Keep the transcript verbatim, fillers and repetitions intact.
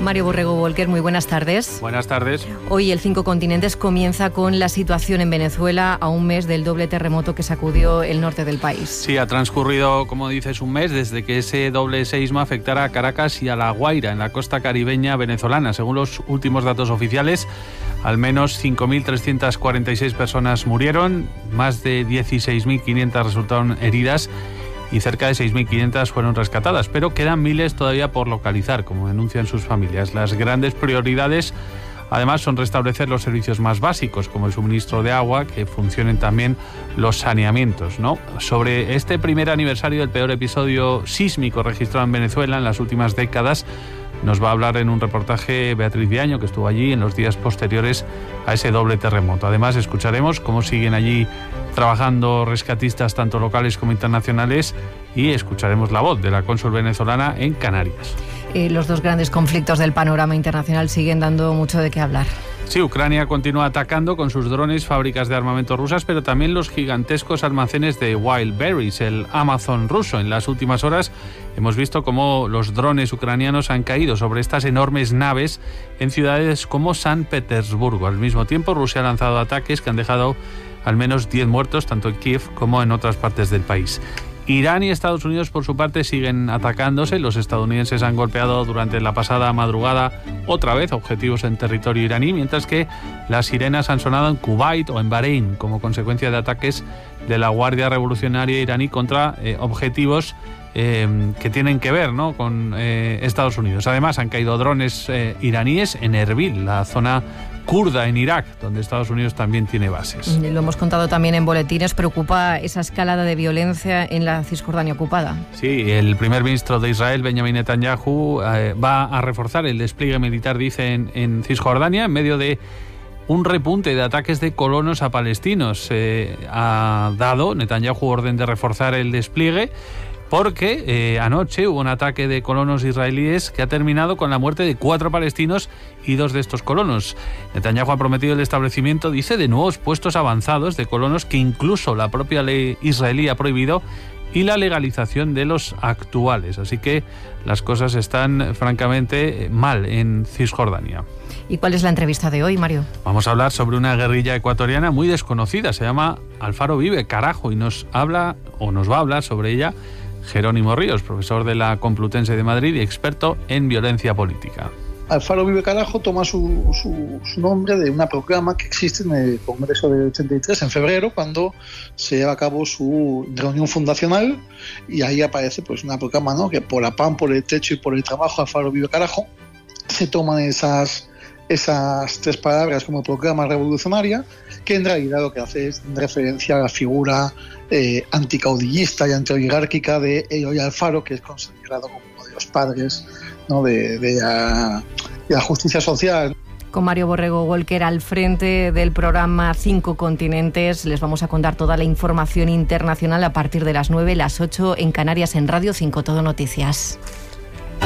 Mario Borrego Walker, muy buenas tardes. Buenas tardes. Hoy el Cinco Continentes comienza con la situación en Venezuela a un mes del doble terremoto que sacudió el norte del país. Sí, ha transcurrido, como dices, un mes desde que ese doble seísmo afectara a Caracas y a La Guaira, en la costa caribeña venezolana. Según los últimos datos oficiales, al menos cinco mil trescientas cuarenta y seis personas murieron, más de dieciséis mil quinientas resultaron heridas y cerca de seis mil quinientas fueron rescatadas, pero quedan miles todavía por localizar, como denuncian sus familias. Las grandes prioridades, además, son restablecer los servicios más básicos, como el suministro de agua, que funcionen también los saneamientos, ¿no? Sobre este primer aniversario del peor episodio sísmico registrado en Venezuela en las últimas décadas, nos va a hablar en un reportaje Beatriz Viaño, que estuvo allí en los días posteriores a ese doble terremoto. Además, escucharemos cómo siguen allí trabajando rescatistas tanto locales como internacionales y escucharemos la voz de la cónsul venezolana en Canarias. Eh, los dos grandes conflictos del panorama internacional siguen dando mucho de qué hablar. Sí, Ucrania continúa atacando con sus drones fábricas de armamento rusas, pero también los gigantescos almacenes de Wildberries, el Amazon ruso. En las últimas horas hemos visto cómo los drones ucranianos han caído sobre estas enormes naves en ciudades como San Petersburgo. Al mismo tiempo, Rusia ha lanzado ataques que han dejado al menos diez muertos, tanto en Kiev como en otras partes del país. Irán y Estados Unidos, por su parte, siguen atacándose. Los estadounidenses han golpeado durante la pasada madrugada otra vez objetivos en territorio iraní, mientras que las sirenas han sonado en Kuwait o en Bahrein como consecuencia de ataques de la Guardia Revolucionaria iraní contra eh, objetivos eh, que tienen que ver, ¿no?, con eh, Estados Unidos. Además, han caído drones eh, iraníes en Erbil, la zona kurda en Irak, donde Estados Unidos también tiene bases. Lo hemos contado también en boletines. Preocupa esa escalada de violencia en la Cisjordania ocupada. Sí, el primer ministro de Israel, Benjamin Netanyahu, eh, va a reforzar el despliegue militar, dice, en, en Cisjordania, en medio de un repunte de ataques de colonos a palestinos. Eh, ha dado Netanyahu orden de reforzar el despliegue, porque eh, anoche hubo un ataque de colonos israelíes que ha terminado con la muerte de cuatro palestinos y dos de estos colonos. Netanyahu ha prometido el establecimiento, dice, de nuevos puestos avanzados de colonos que incluso la propia ley israelí ha prohibido, y la legalización de los actuales. Así que las cosas están francamente mal en Cisjordania. ¿Y cuál es la entrevista de hoy, Mario? Vamos a hablar sobre una guerrilla ecuatoriana muy desconocida. Se llama Alfaro Vive Carajo y nos habla, o nos va a hablar sobre ella, Jerónimo Ríos, profesor de la Complutense de Madrid y experto en violencia política. Alfaro Vive Carajo toma su, su, su nombre de un programa que existe en el Congreso del ochenta y tres, en febrero, cuando se lleva a cabo su reunión fundacional, y ahí aparece pues un programa, ¿no?, que por la pan, por el techo y por el trabajo, Alfaro Vive Carajo. Se toman esas, esas tres palabras como programa revolucionaria, que en realidad lo que hace es referencia a la figura eh, anticaudillista y antioligárquica de Eloy Alfaro, que es considerado como uno de los padres, ¿no?, de, de, la, de la justicia social. Con Mario Borrego Walker al frente del programa Cinco Continentes, les vamos a contar toda la información internacional a partir de las nueve, las ocho en Canarias, en Radio cinco Todo Noticias.